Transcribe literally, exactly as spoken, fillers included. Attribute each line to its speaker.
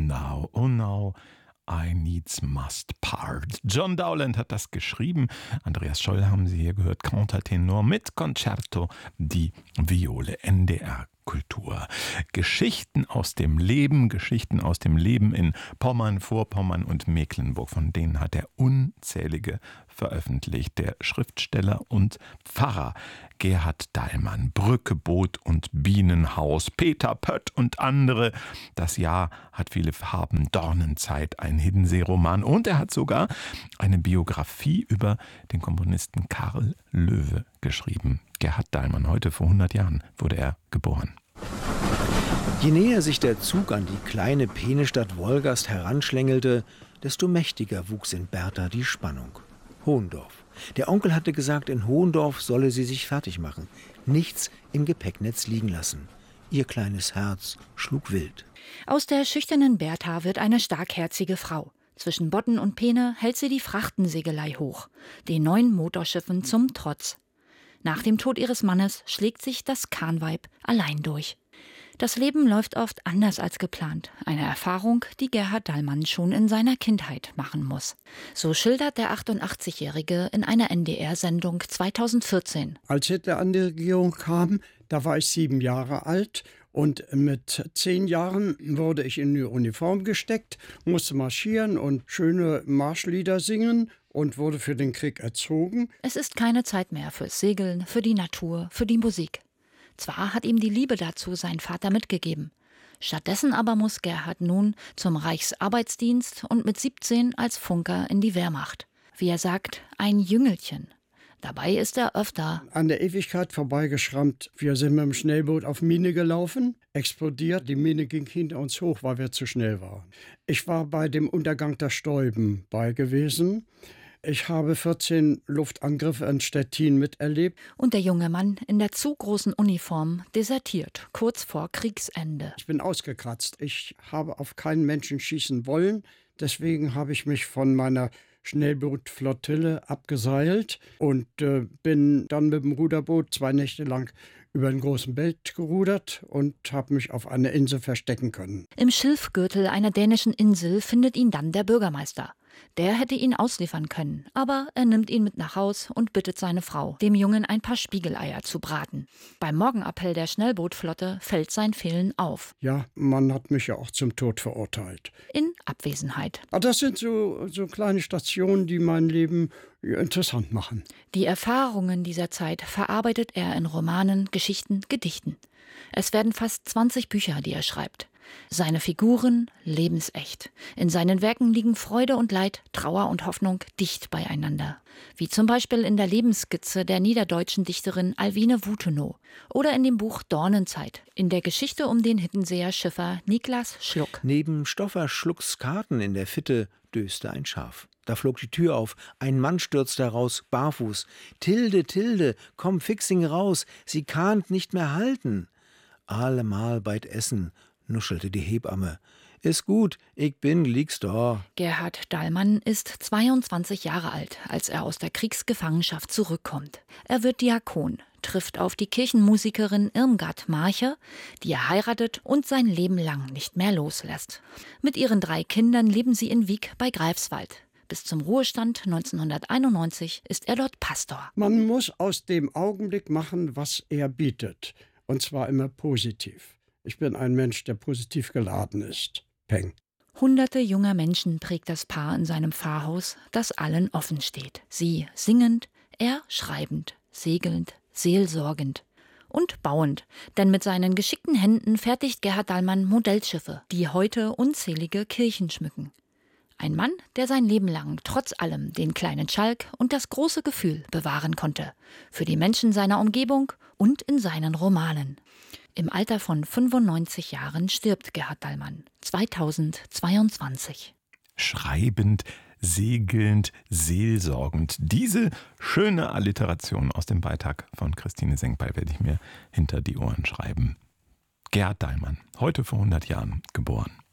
Speaker 1: Now, oh now, I needs must part. John Dowland hat das geschrieben. Andreas Scholl haben Sie hier gehört. Countertenor mit Concerto di Viole, N D R Kultur. Geschichten aus dem Leben, Geschichten aus dem Leben in Pommern, Vorpommern und Mecklenburg. Von denen hat er unzählige veröffentlicht. Der Schriftsteller und Pfarrer Gerhard Dallmann, Brücke, Boot und Bienenhaus, Peter Pött und andere. Das Jahr hat viele Farben, Dornenzeit, ein Hiddensee-Roman und er hat sogar eine Biografie über den Komponisten Karl Löwe geschrieben. Gerhard Dallmann, heute vor hundert Jahren wurde er geboren.
Speaker 2: Je näher sich der Zug an die kleine Penestadt Wolgast heranschlängelte, desto mächtiger wuchs in Bertha die Spannung. Hohendorf. Der Onkel hatte gesagt, in Hohendorf solle sie sich fertig machen. Nichts im Gepäcknetz liegen lassen. Ihr kleines Herz schlug wild.
Speaker 3: Aus der schüchternen Bertha wird eine starkherzige Frau. Zwischen Bodden und Peene hält sie die Frachtensegelei hoch, den neuen Motorschiffen zum Trotz. Nach dem Tod ihres Mannes schlägt sich das Kahnweib allein durch. Das Leben läuft oft anders als geplant. Eine Erfahrung, die Gerhard Dallmann schon in seiner Kindheit machen muss. So schildert der achtundachtzigjährige in einer N D R-Sendung zweitausendvierzehn.
Speaker 4: Als Hitler an die Regierung kam, da war ich sieben Jahre alt. Und mit zehn Jahren wurde ich in die Uniform gesteckt, musste marschieren und schöne Marschlieder singen und wurde für den Krieg erzogen.
Speaker 3: Es ist keine Zeit mehr fürs Segeln, für die Natur, für die Musik. Zwar hat ihm die Liebe dazu sein Vater mitgegeben. Stattdessen aber muss Gerhard nun zum Reichsarbeitsdienst und mit siebzehn als Funker in die Wehrmacht. Wie er sagt, ein Jüngelchen. Dabei ist er öfter
Speaker 4: an der Ewigkeit vorbeigeschrammt. Wir sind mit dem Schnellboot auf Mine gelaufen, explodiert. Die Mine ging hinter uns hoch, weil wir zu schnell waren. Ich war bei dem Untergang der Stäuben bei gewesen. Ich habe vierzehn Luftangriffe in Stettin miterlebt.
Speaker 3: Und der junge Mann in der zu großen Uniform desertiert, kurz vor Kriegsende.
Speaker 4: Ich bin ausgekratzt. Ich habe auf keinen Menschen schießen wollen. Deswegen habe ich mich von meiner Schnellbootflottille abgeseilt und äh, bin dann mit dem Ruderboot zwei Nächte lang über den großen Belt gerudert und habe mich auf einer Insel verstecken können.
Speaker 3: Im Schilfgürtel einer dänischen Insel findet ihn dann der Bürgermeister. Der hätte ihn ausliefern können, aber er nimmt ihn mit nach Haus und bittet seine Frau, dem Jungen ein paar Spiegeleier zu braten. Beim Morgenappell der Schnellbootflotte fällt sein Fehlen auf.
Speaker 4: Ja, man hat mich ja auch zum Tod verurteilt.
Speaker 3: In Abwesenheit.
Speaker 4: Aber das sind so, so kleine Stationen, die mein Leben interessant machen.
Speaker 3: Die Erfahrungen dieser Zeit verarbeitet er in Romanen, Geschichten, Gedichten. Es werden fast zwanzig Bücher, die er schreibt. Seine Figuren lebensecht. In seinen Werken liegen Freude und Leid, Trauer und Hoffnung dicht beieinander. Wie zum Beispiel in der Lebensskizze der niederdeutschen Dichterin Alwine Wutenow oder in dem Buch Dornenzeit, in der Geschichte um den Hiddenseer Schiffer Niklas Schluck.
Speaker 2: Neben Stoffer Schlucks Karten in der Fitte döste ein Schaf. Da flog die Tür auf, ein Mann stürzte heraus, barfuß. »Tilde, Tilde, komm fixing raus, sie kan't nicht mehr halten.« »Allemal beit essen«, nuschelte die Hebamme. »Ist gut, ich bin, liegst da.«
Speaker 3: Gerhard Dallmann ist zweiundzwanzig Jahre alt, als er aus der Kriegsgefangenschaft zurückkommt. Er wird Diakon, trifft auf die Kirchenmusikerin Irmgard Marche, die er heiratet und sein Leben lang nicht mehr loslässt. Mit ihren drei Kindern leben sie in Wiek bei Greifswald. Bis zum Ruhestand neunzehnhunderteinundneunzig ist er dort Pastor.
Speaker 4: Man muss aus dem Augenblick machen, was er bietet. Und zwar immer positiv. Ich bin ein Mensch, der positiv geladen ist. Peng.
Speaker 3: Hunderte junger Menschen prägt das Paar in seinem Pfarrhaus, das allen offen steht. Sie singend, er schreibend, segelnd, seelsorgend und bauend. Denn mit seinen geschickten Händen fertigt Gerhard Dallmann Modellschiffe, die heute unzählige Kirchen schmücken. Ein Mann, der sein Leben lang trotz allem den kleinen Schalk und das große Gefühl bewahren konnte. Für die Menschen seiner Umgebung und in seinen Romanen. Im Alter von fünfundneunzig Jahren stirbt Gerhard Dallmann, zweitausendzweiundzwanzig.
Speaker 1: Schreibend, segelnd, seelsorgend. Diese schöne Alliteration aus dem Beitrag von Christine Senkbeil werde ich mir hinter die Ohren schreiben. Gerhard Dallmann, heute vor hundert Jahren geboren.